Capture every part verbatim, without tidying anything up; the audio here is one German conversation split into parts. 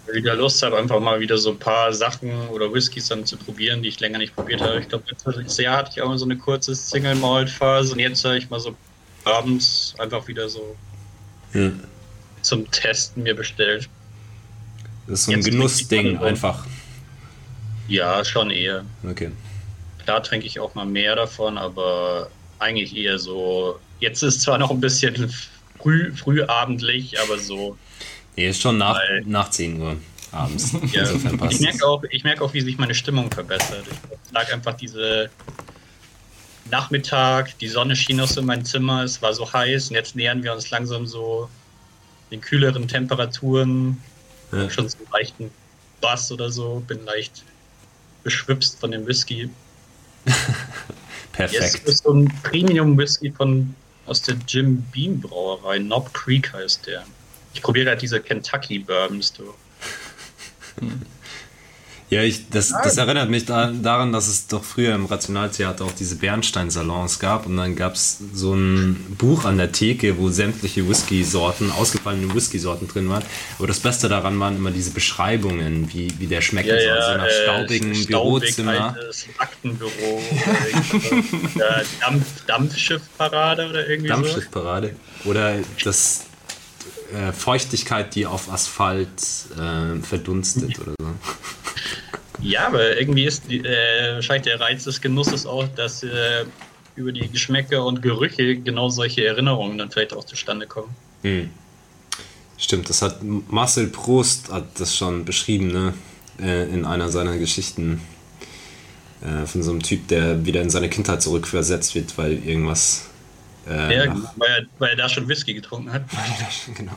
wieder Lust habe, einfach mal wieder so ein paar Sachen oder Whiskys dann zu probieren, die ich länger nicht probiert habe. Ich glaube, letztes Jahr hatte ich auch mal so eine kurze Single-Malt-Phase und jetzt habe ich mal so abends einfach wieder so Ja. zum Testen mir bestellt. Das ist so ein Jetzt trinke ich Genussding gerade so, einfach. ja, schon eher. Okay. Klar trinke ich auch mal mehr davon, aber eigentlich eher so. Jetzt ist zwar noch ein bisschen früh, frühabendlich, aber so, Nee, ist schon nach, weil, nach zehn Uhr abends. ja, Insofern ich passt merke es. auch, ich merke auch, wie sich meine Stimmung verbessert. Ich lag einfach diese Nachmittag, die Sonne schien aus so in mein Zimmer, es war so heiß und jetzt nähern wir uns langsam so den kühleren Temperaturen, Ja. auch schon so einen leichten Bass oder so, bin leicht beschwipst von dem Whisky. Yes, Perfekt. ist so ein Premium-Whisky von aus der Jim Beam Brauerei. Knob Creek heißt der. Ich probiere gerade diese Kentucky Bourbons. Du. Ja, ich, das, Ah, das erinnert mich da, daran, dass es doch früher im Rationaltheater auch diese Bernstein-Salons gab und dann gab es so ein Buch an der Theke, wo sämtliche Whisky-Sorten, ausgefallene Whisky-Sorten drin waren. Aber das Beste daran waren immer diese Beschreibungen, wie, wie der schmecken ja, soll. So ja, nach äh, staubigem staubig, Bürozimmer. altes Aktenbüro. Oder ja, Dampf, Dampfschiffparade oder irgendwie so. Dampfschiffparade. Oder das äh, Feuchtigkeit, die auf Asphalt äh, verdunstet oder so. Ja, aber irgendwie ist die, äh, wahrscheinlich der Reiz des Genusses auch, dass äh, über die Geschmäcker und Gerüche genau solche Erinnerungen dann vielleicht auch zustande kommen. Hm. Stimmt, das hat Marcel Proust hat das schon beschrieben, ne? Äh, in einer seiner Geschichten äh, von so einem Typ, der wieder in seine Kindheit zurückversetzt wird, weil irgendwas äh, Ja, nach... weil er, weil er da schon Whisky getrunken hat. Genau.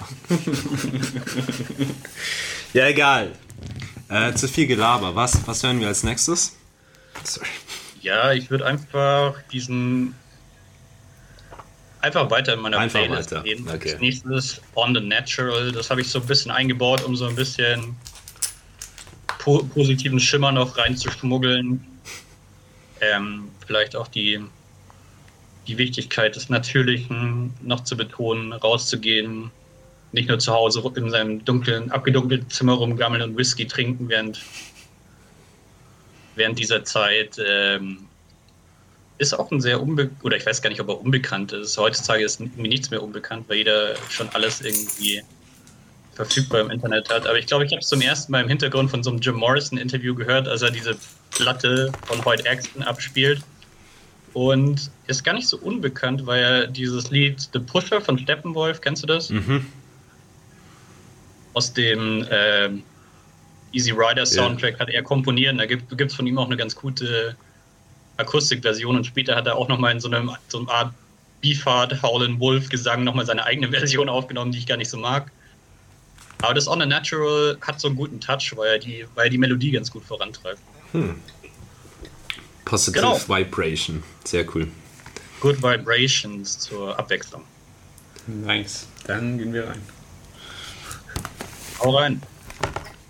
Ja, egal. Äh, zu viel Gelaber. Was, was hören wir als nächstes? Sorry. Ja, ich würde einfach diesen einfach weiter in meiner Einfach Playlist weiter. gehen. Okay. Das nächste ist On the Natural. Das habe ich so ein bisschen eingebaut, um so ein bisschen po positiven Schimmer noch reinzuschmuggeln. Ähm, vielleicht auch die, die Wichtigkeit des Natürlichen noch zu betonen, rauszugehen, nicht nur zu Hause in seinem dunklen, abgedunkelten Zimmer rumgammeln und Whisky trinken während, während dieser Zeit. Ähm, ist auch ein sehr unbe oder ich weiß gar nicht, ob er unbekannt ist. Heutzutage ist mir nichts mehr unbekannt, weil jeder schon alles irgendwie verfügbar im Internet hat. Aber ich glaube, ich habe es zum ersten Mal im Hintergrund von so einem Jim Morrison-Interview gehört, als er diese Platte von Hoyt Axton abspielt. Und ist gar nicht so unbekannt, weil er dieses Lied The Pusher von Steppenwolf, kennst du das? Mhm. Aus dem äh, Easy Rider Soundtrack Ja. hat er komponiert. Und da gibt es von ihm auch eine ganz gute Akustikversion. Und später hat er auch nochmal in so einem so einer Art Beefheart, Howlin' Wolf Gesang nochmal seine eigene Version aufgenommen, die ich gar nicht so mag. Aber das On the Natural hat so einen guten Touch, weil er die, weil er die Melodie ganz gut vorantreibt. Hm. Positive Genau. Vibration. Sehr cool. Good Vibrations zur Abwechslung. Nice. Dann gehen wir rein. Hau rein.